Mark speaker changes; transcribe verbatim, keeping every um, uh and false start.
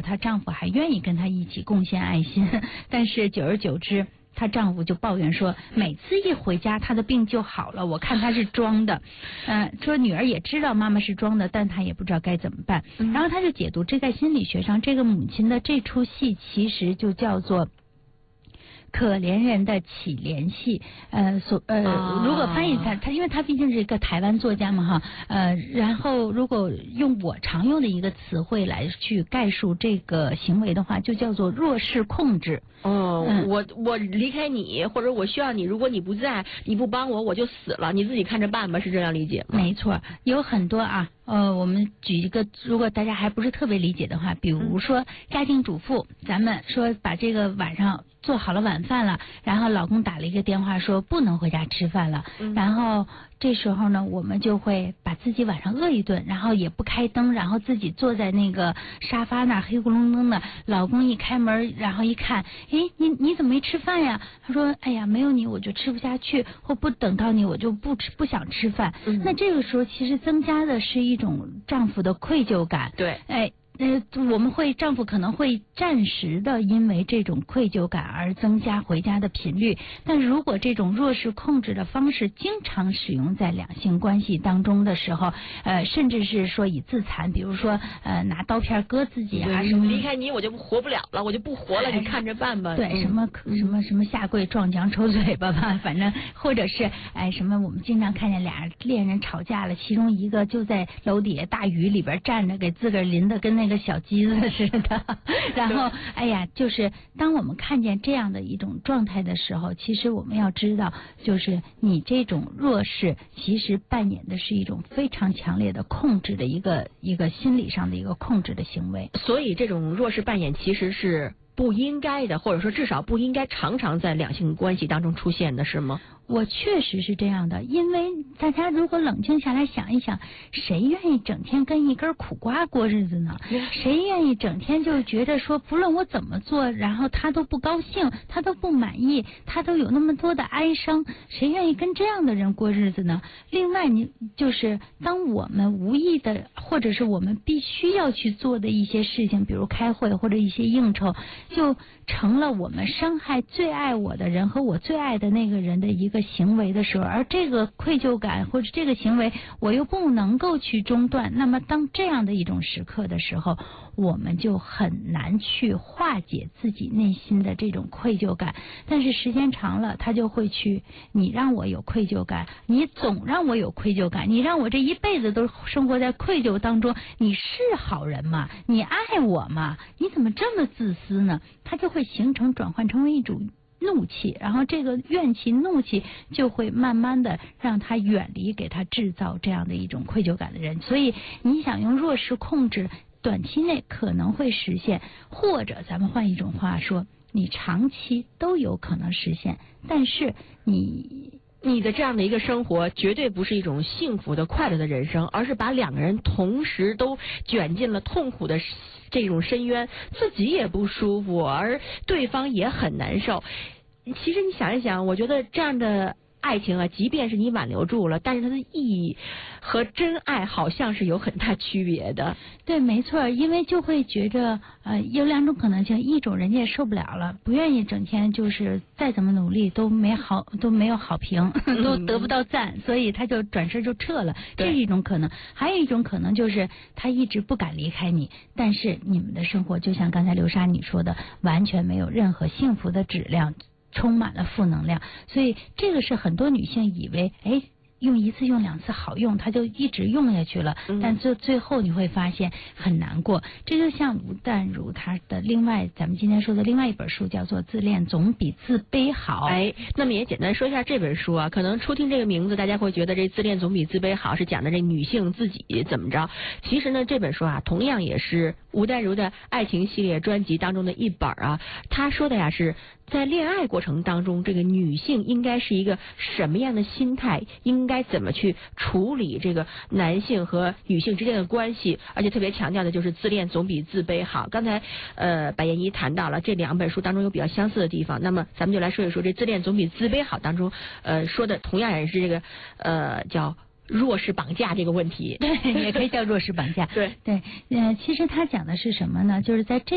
Speaker 1: 她丈夫还愿意跟她一起贡献爱心，但是久而久之。她丈夫就抱怨说，每次一回家她的病就好了，我看她是装的。嗯、呃，说女儿也知道妈妈是装的，但她也不知道该怎么办。然后她就解读，这在心理学上，这个母亲的这出戏其实就叫做可怜人的乞怜戏。呃，所呃，哦、如果翻译他，他因为他毕竟是一个台湾作家嘛哈，呃，然后如果用我常用的一个词汇来去概述这个行为的话，就叫做弱势控制。
Speaker 2: 哦，嗯、我我离开你，或者我需要你，如果你不在，你不帮我，我就死了，你自己看着办吧，是这样理解吗？
Speaker 1: 没错，有很多啊。呃，我们举一个，如果大家还不是特别理解的话，比如说家庭主妇，咱们说把这个晚上做好了晚饭了，然后老公打了一个电话说不能回家吃饭了，嗯、然后这时候呢，我们就会把自己晚上饿一顿，然后也不开灯，然后自己坐在那个沙发那儿黑咕隆咚的，老公一开门，然后一看，诶，你你怎么没吃饭呀？他说，哎呀，没有你我就吃不下去，或不等到你我就不吃不想吃饭。嗯、那这个时候其实增加的是一种丈夫的愧疚感。
Speaker 2: 对，
Speaker 1: 哎。呃，我们会丈夫可能会暂时的因为这种愧疚感而增加回家的频率，但如果这种弱势控制的方式经常使用在两性关系当中的时候，呃，甚至是说以自残，比如说呃拿刀片割自己啊，什么
Speaker 2: 离开你我就活不了了，我就不活了，哎、你看着办吧。
Speaker 1: 对，什么什么什么下跪撞墙抽嘴巴吧，反正或者是哎什么，我们经常看见俩恋人吵架了，其中一个就在楼底下大雨里边站着，给自个儿淋的跟那个小鸡子似的，然后哎呀，就是当我们看见这样的一种状态的时候，其实我们要知道，就是你这种弱势其实扮演的是一种非常强烈的控制的一个一个心理上的一个控制的行为。
Speaker 2: 所以这种弱势扮演其实是不应该的，或者说至少不应该常常在两性关系当中出现的，是吗？
Speaker 1: 我确实是这样的，因为大家如果冷静下来想一想，谁愿意整天跟一根苦瓜过日子呢？谁愿意整天就觉得说不论我怎么做，然后他都不高兴，他都不满意，他都有那么多的哀伤，谁愿意跟这样的人过日子呢？另外，你就是当我们无意的，或者是我们必须要去做的一些事情，比如开会或者一些应酬，就成了我们伤害最爱我的人和我最爱的那个人的一个行为的时候，而这个愧疚感或者这个行为我又不能够去中断，那么当这样的一种时刻的时候，我们就很难去化解自己内心的这种愧疚感。但是时间长了，他就会去，你让我有愧疚感，你总让我有愧疚感，你让我这一辈子都生活在愧疚当中，你是好人吗？你爱我吗？你怎么这么自私呢？他就会形成转换成为一种怒气，然后这个怨气怒气就会慢慢的让他远离给他制造这样的一种愧疚感的人。所以你想用弱势控制，短期内可能会实现，或者咱们换一种话说，你长期都有可能实现，但是你
Speaker 2: 你的这样的一个生活绝对不是一种幸福的快乐的人生，而是把两个人同时都卷进了痛苦的这种深渊，自己也不舒服，而对方也很难受。其实你想一想，我觉得这样的爱情啊，即便是你挽留住了，但是它的意义和真爱好像是有很大区别的。
Speaker 1: 对，没错，因为就会觉着呃有两种可能性，一种人家也受不了了，不愿意整天就是再怎么努力都没好都没有好评，都得不到赞，所以他就转身就撤了，这是一种可能。还有一种可能就是他一直不敢离开你，但是你们的生活就像刚才刘莎你说的，完全没有任何幸福的质量，充满了负能量。所以这个是很多女性以为哎用一次用两次好用，他就一直用下去了，但最最后你会发现很难过。这就像吴淡如她的另外咱们今天说的另外一本书叫做《自恋总比自卑好》。
Speaker 2: 哎，那么也简单说一下这本书啊，可能初听这个名字大家会觉得这自恋总比自卑好是讲的这女性自己怎么着，其实呢这本书啊同样也是吴淡如的爱情系列专辑当中的一本啊。他说的呀是在恋爱过程当中，这个女性应该是一个什么样的心态，应该怎么去处理这个男性和女性之间的关系，而且特别强调的就是自恋总比自卑好。刚才呃白燕一谈到了这两本书当中有比较相似的地方，那么咱们就来说一说这自恋总比自卑好当中呃说的同样也是这个呃叫弱势绑架这个问题。
Speaker 1: 对，也可以叫弱势绑架。
Speaker 2: 对
Speaker 1: 对，呃，其实他讲的是什么呢？就是在这